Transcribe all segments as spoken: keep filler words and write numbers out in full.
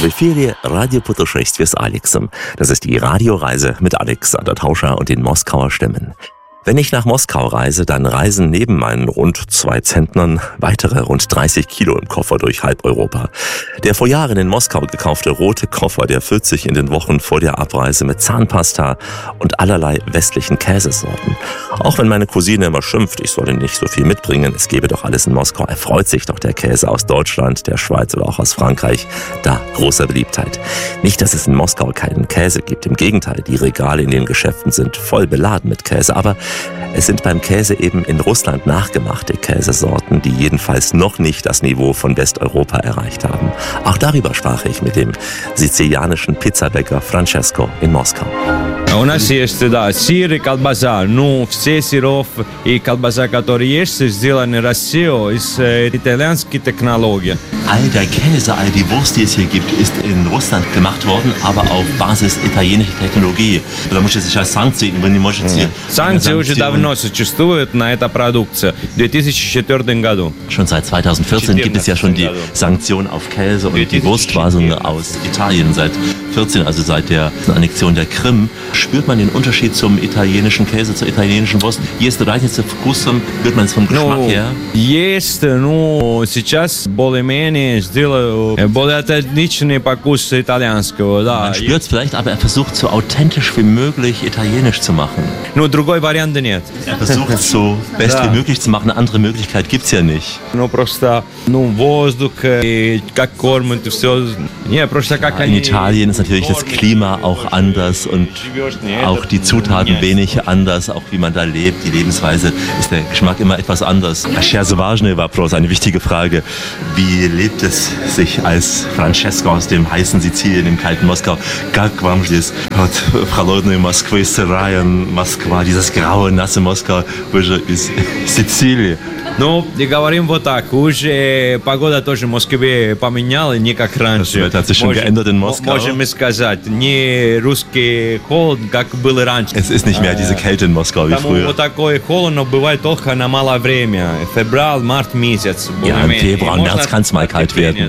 В эфире «Радиопутешествие» с Алексом. Das ist die Radioreise mit Alexander Tauscher und den Moskauer Stimmen. Wenn ich nach Moskau reise, dann reisen neben meinen rund zwei Zentnern weitere rund dreißig Kilo im Koffer durch halb Europa. Der vor Jahren in Moskau gekaufte rote Koffer, der füllt sich in den Wochen vor der Abreise mit Zahnpasta und allerlei westlichen Käsesorten. Auch wenn meine Cousine immer schimpft, ich solle nicht so viel mitbringen, es gebe doch alles in Moskau, erfreut sich doch der Käse aus Deutschland, der Schweiz oder auch aus Frankreich da großer Beliebtheit. Nicht, dass es in Moskau keinen Käse gibt, im Gegenteil, die Regale in den Geschäften sind voll beladen mit Käse, aber es sind beim Käse eben in Russland nachgemachte Käsesorten, die jedenfalls noch nicht das Niveau von Westeuropa erreicht haben. Auch darüber sprach ich mit dem sizilianischen Pizzabäcker Francesco in Moskau. У нас есть, да, сыр и колбаса. Ну, все сыров и колбаса, которые есть, сделаны Россией из итальянской технологии. All der Käse, all die Wurst, die es hier gibt, ist in Russland gemacht worden, aber auf Basis italienischer Technologie. Потому что сейчас санкции, вы не можете... Санкции уже давно существуют на эту продукцию. В две тысячи четвёртом году. Schon seit zweitausendvierzehn gibt es ja schon die Sanktionen auf Käse und die Wurstwasung aus Italien. Seit vierzehn, also seit der Annexion der Krim, spürt man den Unterschied zum italienischen Käse, zur italienischen Wurst. Есть разница вкусом, spürt man es vom Geschmack her? Есть, ну, сейчас более-менее сделаю более отличный вкус итальянского, да. Man spürt es vielleicht, aber er versucht so authentisch wie möglich italienisch zu machen. Ну, другой варианта нет. Er versucht es so best wie möglich zu machen, eine andere Möglichkeit gibt's ja nicht. Ну, просто, ну, воздух, и как кормят, и все. Не, просто как In Italien ist natürlich das Klima auch anders und auch die Zutaten wenig anders, auch wie man da lebt, die Lebensweise, ist der Geschmack immer etwas anders. Sehr важный вопрос, eine wichtige Frage. Wie lebt es sich als Francesco aus dem heißen Sizilien, im kalten Moskau? Как вам здесь от холодной Москвы, сырая Москва, dieses graue, nasse Moskau, вы же из Сицилии. Ну, и говорим вот так, уже погода тоже в Москве поменяла, не как раньше. Das Wetter hat sich schon geändert in Moskau. Можем сказать, не русский холод, как был раньше. Es ist nicht mehr diese Kälte in Moskau wie früher. Вот такое холодно бывает только на малое время. Февраль, март месяц. Ja, im Februar und März kann es mal kalt werden.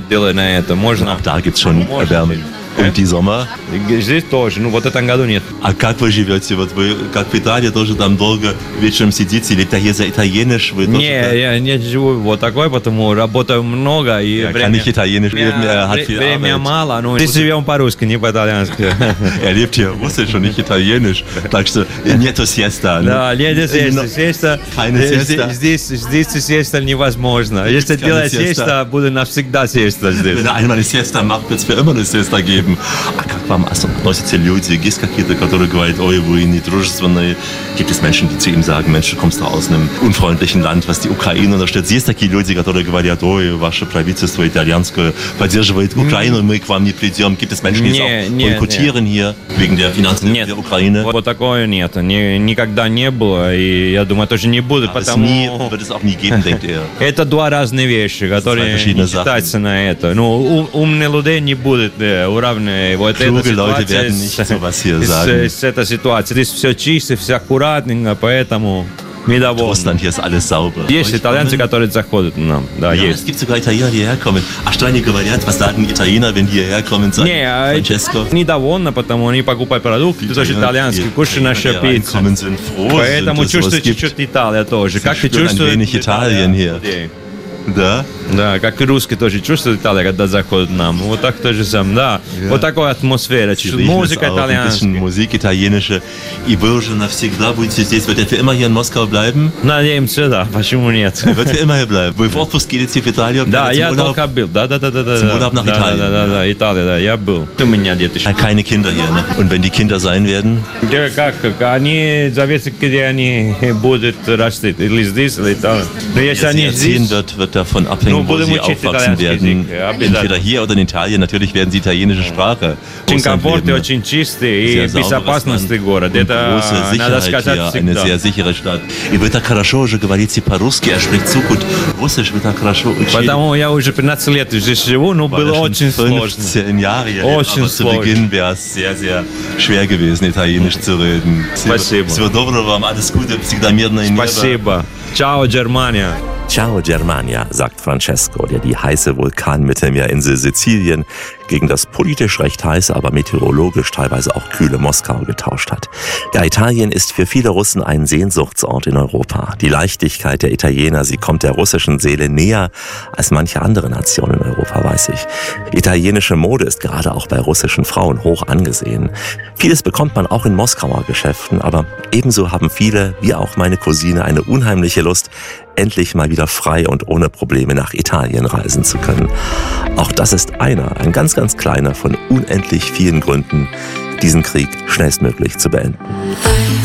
Auch da gibt es schon Erwärmung. Und die Sommer? Здесь тоже, ну вот в этом году нет. А как вы живете? Вот вы, как в Италии, тоже там долго вечером сидите, или это за italienisch? Вы тоже не, так? Я не живу вот такой, потому работаю много. И er время, kann nicht italienisch leben, er hat viel время Arbeit. мало, но здесь живем по-русски, не по-итальянски. Er lebt hier russisch und nicht italienisch. Так что нету siesta. Да, нет siesta. Siesta. Keine siesta. Здесь, здесь siesta невозможно. Если делать siesta, буду навсегда siesta здесь. Wenn er einmal eine siesta macht, wird es für immer eine siesta geben. А как вам относятся люди? Есть какие-то, которые говорят, ой, вы недружественные? Gibt es Menschen, die zu ihm sagen, Mensch, du kommst aus einem unfreundlichen Land, was die Ukraine unterstützt? Есть такие люди, которые говорят, ой, ваше правительство итальянское поддерживает Украину, мы к вам не придем. Gibt es Menschen, die es auch boykottieren hier wegen der Finanzen der Ukraine? Вот такое нет. Никогда не было, и я думаю, тоже не будет, потому... Wird es auch nie geben, denkt er. Это два разные вещи, которые не считаются на это. Ну, умные люди не будут уравнивать. Вот Kluge Leute werden nicht sowas hier sagen. С этой ситуации. Здесь все чисто, все аккуратненько, поэтому мы довольны. Russland, hier ist alles sauber. Есть итальянцы, которые заходят нам. Да, ja, есть. Es gibt sogar Italiener, die hierher kommen. А что они говорят? Was sagen Italiener, wenn die hierher kommen? Sagen не, Francesco. Недовольны, потому они покупают продукты, тоже итальянские, кушают нашу пиццу. Sind froh, поэтому чувствуют чуть-чуть Италия тоже. Как и чувствуют ein wenig Italien hier. Да? Да, как и русские тоже чувствуют Италию, когда заходят к нам. Вот так тоже сам, да. Yeah. Вот такая атмосфера. Музыка итальянская. Musik italienische. И вы уже навсегда будете здесь. Wird er für immer hier in Moskau bleiben? Надеемся, да. Почему нет? Er wird für immer hier bleiben. Вы в отпуск едете в Италию? Да, я только был. Да, да, да, да, да. Zum Urlaub nach Italien. Да, да, да, Италия, да, я был. У меня дети. Keine Kinder hier, ne? Und wenn die Kinder sein werden? Где, как, они зависят, где они будут расти. Или здесь, или там. Но если они здесь... wird, wird davon abhängen, wo sie aufwachsen werden. Entweder hier oder in Italien. Natürlich werden sie italienische Sprache. Очень комфортный, очень чистый и безопасный город. Это надо сказать всегда. Eine sehr sichere Stadt. И вы так хорошо уже говорите по-русски, er spricht so gut Russisch, вы так хорошо учили. Потому я уже пятнадцать лет здесь живу, но было очень сложно. fünfzehn Jahre hier. Очень zu Beginn wäre es sehr, sehr schwer gewesen, Italienisch zu reden. Спасибо. Всего доброго вам, alles Gute, всегда мирно и небо. Спасибо. Ciao, Germania. Ciao Germania, sagt Francesco, der die heiße Vulkanmittelmeerinsel Sizilien gegen das politisch recht heiße, aber meteorologisch teilweise auch kühle Moskau getauscht hat. Ja, Italien ist für viele Russen ein Sehnsuchtsort in Europa. Die Leichtigkeit der Italiener, sie kommt der russischen Seele näher als manche andere Nation in Europa, weiß ich. Italienische Mode ist gerade auch bei russischen Frauen hoch angesehen. Vieles bekommt man auch in Moskauer Geschäften, aber ebenso haben viele, wie auch meine Cousine, eine unheimliche Lust, endlich mal wieder frei und ohne Probleme nach Italien reisen zu können. Auch das ist einer, ein ganz, ganz kleiner von unendlich vielen Gründen, diesen Krieg schnellstmöglich zu beenden.